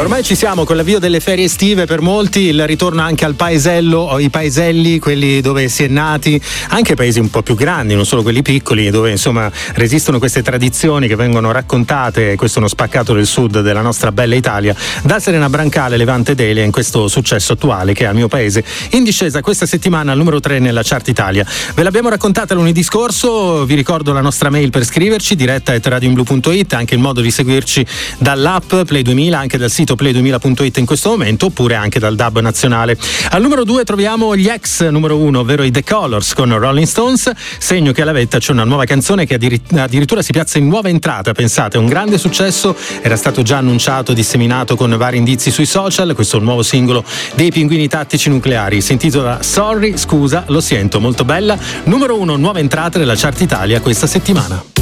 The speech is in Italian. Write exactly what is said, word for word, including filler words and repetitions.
Ormai ci siamo con l'avvio delle ferie estive, per molti il ritorno anche al paesello o i paeselli, quelli dove si è nati, anche paesi un po' più grandi, non solo quelli piccoli, dove insomma resistono queste tradizioni che vengono raccontate. Questo è uno spaccato del sud della nostra bella Italia, da Serena Brancale, Levante Delia, in questo successo attuale che è al mio paese, in discesa questa settimana al numero tre nella chart Italia. Ve l'abbiamo raccontata lunedì scorso, vi ricordo la nostra mail per scriverci, diretta at radioblu punto it, anche il modo di seguirci dall'app Play duemila, anche dal sito play duemila punto it in questo momento, oppure anche dal D A B nazionale. Al numero due troviamo gli ex numero uno, ovvero i The Colors con Rolling Stones, segno che alla vetta c'è una nuova canzone che addirittura si piazza in nuova entrata. Pensate, un grande successo, era stato già annunciato, disseminato con vari indizi sui social. Questo è un nuovo singolo dei Pinguini Tattici Nucleari, si intitola Sorry, scusa, lo sento, molto bella. Numero uno, nuova entrata nella chart Italia questa settimana.